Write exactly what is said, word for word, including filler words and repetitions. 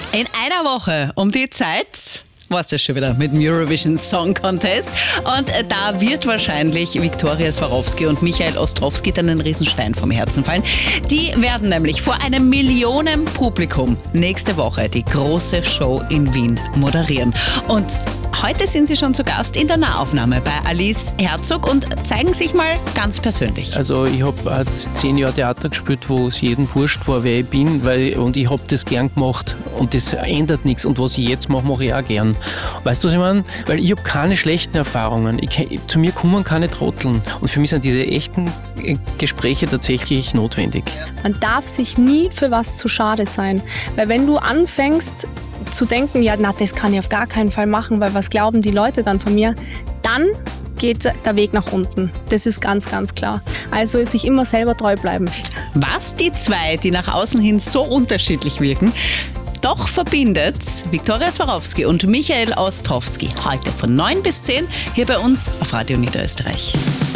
In einer Woche um die Zeit war es das schon wieder mit dem Eurovision Song Contest. Und da wird wahrscheinlich Viktoria Swarovski und Michael Ostrowski dann einen Riesenstein vom Herzen fallen. Die werden nämlich vor einem Millionenpublikum nächste Woche die große Show in Wien moderieren. Und heute sind sie schon zu Gast in der Nahaufnahme bei Alice Herzog und zeigen sich mal ganz persönlich. Also ich habe zehn Jahre Theater gespielt, wo es jedem wurscht war, wer ich bin, weil, und ich habe das gern gemacht und das ändert nichts und was ich jetzt mache, mache ich auch gern. Weißt du, was ich meine? Weil ich habe keine schlechten Erfahrungen. Ich, zu mir kommen keine Trotteln und für mich sind diese echten Gespräche tatsächlich notwendig. Man darf sich nie für was zu schade sein, weil wenn du anfängst zu denken, ja, na, das kann ich auf gar keinen Fall machen, weil was glauben die Leute dann von mir, dann geht der Weg nach unten. Das ist ganz, ganz klar. Also sich immer selber treu bleiben. Was die zwei, die nach außen hin so unterschiedlich wirken, doch verbindet, Viktoria Swarovski und Michael Ostrowski heute von neun bis zehn hier bei uns auf Radio Niederösterreich.